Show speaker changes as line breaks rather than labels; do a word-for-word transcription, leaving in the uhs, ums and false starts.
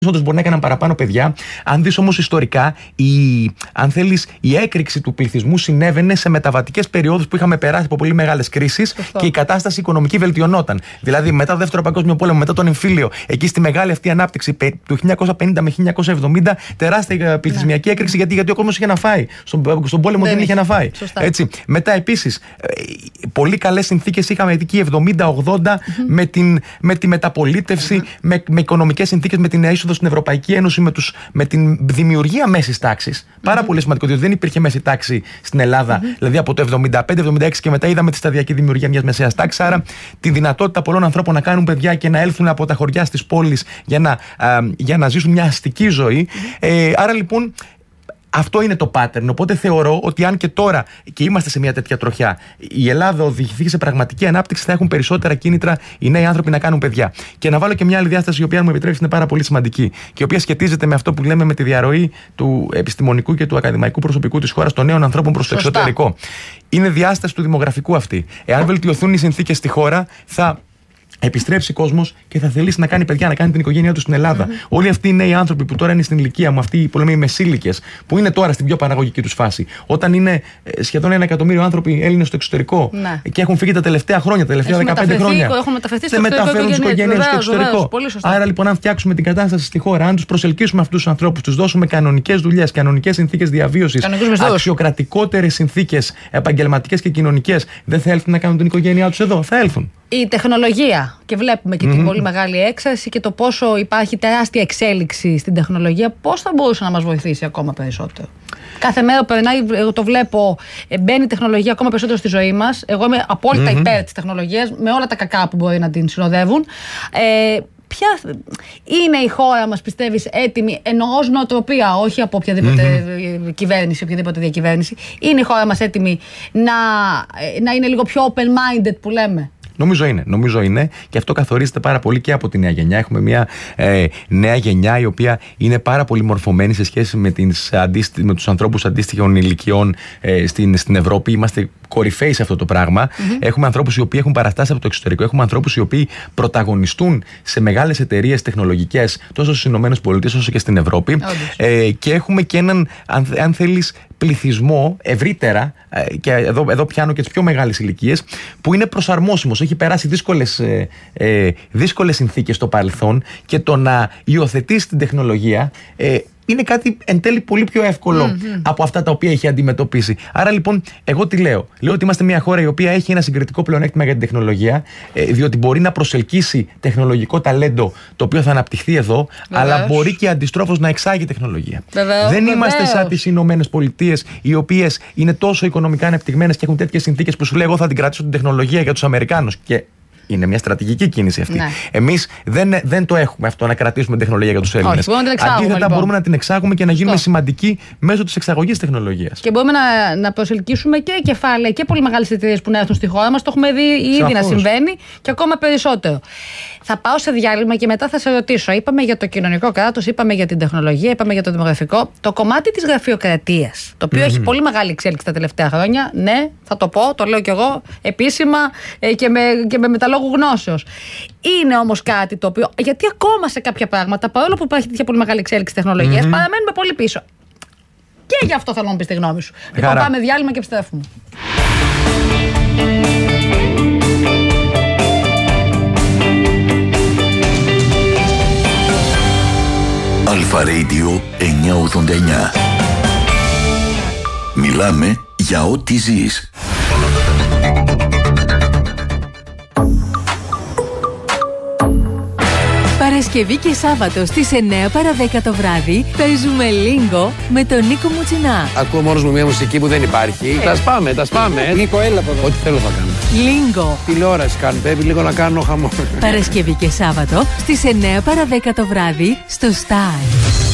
όντως μπορεί να έκαναν παραπάνω παιδιά. Αν δεις όμως ιστορικά, η, αν θέλεις, η έκρηξη του πληθυσμού συνέβαινε σε μεταβατικές περιόδους που είχαμε περάσει από πολύ μεγάλες κρίσεις και η κατάσταση οικονομική βελτιωνόταν. Δηλαδή, μετά το Δεύτερο Παγκόσμιο Πόλεμο, μετά τον εμφύλιο, εκεί στη μεγάλη αυτή ανάπτυξη του χίλια εννιακόσια πενήντα με χίλια εννιακόσια εβδομήντα, τεράστια πληθυσμιακή ναι. έκρηξη γιατί, γιατί ο κόσμος είχε να φάει. Στον, στον πόλεμο δεν, δεν είχε να φάει. Έτσι. Μετά, επίσης, πολύ καλές συνθήκες είχαμε εκεί εβδομήντα ογδόντα mm-hmm. με, την, με τη μεταπολίτευση, mm-hmm. με, με οικονομικές συνθήκες, με την είσοδο στην Ευρωπαϊκή Ένωση, με, τους, με την δημιουργία μέσης τάξης. Mm-hmm. Πάρα πολύ σημαντικό, διότι δεν υπήρχε μέση τάξη στην Ελλάδα. Mm-hmm. Δηλαδή από το εβδομήντα πέντε εβδομήντα έξι και μετά είδαμε τη σταδιακή δημιουργία μιας μεσαίας τάξης. Άρα τη δυνατότητα πολλών ανθρώπων να κάνουν παιδιά και να έλθουν από τα χωριά στις πόλεις για να, α, για να ζήσουν μια αστική ζωή. Mm-hmm. Ε, άρα λοιπόν. Αυτό είναι το pattern. Οπότε θεωρώ ότι αν και τώρα και είμαστε σε μια τέτοια τροχιά, η Ελλάδα οδηγηθεί σε πραγματική ανάπτυξη, θα έχουν περισσότερα κίνητρα οι νέοι άνθρωποι να κάνουν παιδιά. Και να βάλω και μια άλλη διάσταση, η οποία, αν μου επιτρέψει, είναι πάρα πολύ σημαντική και η οποία σχετίζεται με αυτό που λέμε με τη διαρροή του επιστημονικού και του ακαδημαϊκού προσωπικού της χώρας των νέων ανθρώπων προς το εξωτερικό. Είναι διάσταση του δημογραφικού αυτή. Εάν βελτιωθούν οι συνθήκες στη χώρα, θα επιστρέψει κόσμος και θα θελήσει να κάνει παιδιά, να κάνει την οικογένειά του στην Ελλάδα. Mm-hmm. Όλοι αυτοί οι νέοι άνθρωποι που τώρα είναι στην ηλικία μου, αυτοί που λέμε οι μεσήλικες, που είναι τώρα στην πιο παραγωγική τους φάση, όταν είναι σχεδόν ένα εκατομμύριο άνθρωποι Έλληνες στο εξωτερικό ναι. και έχουν φύγει τα τελευταία χρόνια, τα τελευταία δεκαπέντε χρόνια.
Έχουν μεταφερθεί στο
εξωτερικό. Μεταφέρουν τις οικογένειες στο εξωτερικό.
Βεβαίως,
άρα λοιπόν, αν φτιάξουμε την κατάσταση στη χώρα, αν τους προσελκύσουμε αυτούς τους ανθρώπους, τους δώσουμε κανονικές δουλειές, κανονικές συνθήκες διαβίωσης, αξιοκρατικότερες συνθήκες επαγγελματικές και κοινωνικές, δεν θα έλθουν να κάνουν την οικογένειά τους εδώ. Θα έλθουν.
Η τεχνολογία, και βλέπουμε και mm-hmm. την πολύ μεγάλη έξαρση και το πόσο υπάρχει τεράστια εξέλιξη στην τεχνολογία, πώς θα μπορούσε να μας βοηθήσει ακόμα περισσότερο. Κάθε μέρα περνάει, εγώ το βλέπω, μπαίνει η τεχνολογία ακόμα περισσότερο στη ζωή μας. Εγώ είμαι απόλυτα mm-hmm. υπέρ της τεχνολογίας, με όλα τα κακά που μπορεί να την συνοδεύουν. Ε, Ποια είναι η χώρα μας, πιστεύεις, έτοιμη, εννοώ ως νοοτροπία, όχι από οποιαδήποτε mm-hmm. κυβέρνηση, οποιαδήποτε διακυβέρνηση, είναι η χώρα μας έτοιμη να, να είναι λίγο πιο open-minded που λέμε?
Νομίζω είναι, νομίζω είναι και αυτό καθορίζεται πάρα πολύ και από τη νέα γενιά. Έχουμε μια ε, νέα γενιά η οποία είναι πάρα πολύ μορφωμένη σε σχέση με, τις, με τους ανθρώπους αντίστοιχων ηλικιών ε, στην, στην Ευρώπη. Είμαστε κορυφαίοι σε αυτό το πράγμα. Mm-hmm. Έχουμε ανθρώπους οι οποίοι έχουν παραστάσει από το εξωτερικό. Έχουμε ανθρώπους οι οποίοι πρωταγωνιστούν σε μεγάλες εταιρείες τεχνολογικές τόσο στις ΗΠΑ όσο και στην Ευρώπη. Ε, και έχουμε και έναν, αν, αν θέλεις, πληθυσμό ευρύτερα, ε, και εδώ, εδώ πιάνω και τις πιο μεγάλες ηλικίες, που είναι προσαρμόσιμος. Έχει περάσει δύσκολες, ε, ε, δύσκολες συνθήκες στο παρελθόν και το να υιοθετήσει την τεχνολογία ε, είναι κάτι εν τέλει πολύ πιο εύκολο mm-hmm. από αυτά τα οποία έχει αντιμετωπίσει. Άρα λοιπόν, εγώ τι λέω. Λέω ότι είμαστε μια χώρα η οποία έχει ένα συγκριτικό πλεονέκτημα για την τεχνολογία, ε, διότι μπορεί να προσελκύσει τεχνολογικό ταλέντο το οποίο θα αναπτυχθεί εδώ, Βεβαίως. αλλά μπορεί και αντιστρόφως να εξάγει τεχνολογία.
Βεβαίως.
Δεν
Βεβαίως.
είμαστε σαν τις Ηνωμένες Πολιτείες, οι οποίες είναι τόσο οικονομικά ανεπτυγμένες και έχουν τέτοιες συνθήκες που σου λέει: εγώ θα την κρατήσω την τεχνολογία για τους Αμερικάνους. Και είναι μια στρατηγική κίνηση αυτή. Ναι. Εμείς δεν, δεν το έχουμε αυτό, να κρατήσουμε την τεχνολογία για τους Έλληνες. Αντίθετα, λοιπόν. μπορούμε να την εξάγουμε και να γίνουμε αυτό. σημαντικοί μέσω της εξαγωγής τεχνολογίας.
Και μπορούμε να, να προσελκύσουμε και κεφάλαια και πολύ μεγάλες εταιρείες που να έρθουν στη χώρα μας. Το έχουμε δει ήδη Σαφώς. να συμβαίνει και ακόμα περισσότερο. Θα πάω σε διάλειμμα και μετά θα σε ρωτήσω. Είπαμε για το κοινωνικό κράτος, είπαμε για την τεχνολογία, είπαμε για το δημογραφικό. Το κομμάτι της γραφειοκρατίας, το οποίο mm-hmm. έχει πολύ μεγάλη εξέλιξη τα τελευταία χρόνια. Ναι, θα το πω, το λέω κι εγώ επίσημα ε, και, με, και με μεταλόγου γνώσεως. Είναι όμως κάτι το οποίο, γιατί ακόμα σε κάποια πράγματα, παρόλο που υπάρχει τέτοια πολύ μεγάλη εξέλιξη τεχνολογίας, mm-hmm. παραμένουμε πολύ πίσω. Και γι' αυτό θέλω να μου πεις τη γνώμη σου. Λοιπόν, πάμε διάλειμμα και επιστρέφουμε.
Αλφα Radio εννιακόσια ογδόντα εννιά. Μιλάμε για ό,τι ζεις.
Παρασκευή και Σάββατο στις εννιά παρά δέκα το βράδυ παίζουμε Λίγκο με τον Νίκο Μουτσινά.
Ακούω μόνος μου μια μουσική που δεν υπάρχει. Ε. Τα σπάμε, τα σπάμε.
Νίκο, έλα από εδώ.
Ό,τι θέλω θα κάνω.
Λίγκο.
Τηλεόραση κάνω, πρέπει λίγο να κάνω χαμό.
Παρασκευή και Σάββατο στις εννιά παρά δέκα το βράδυ στο Star.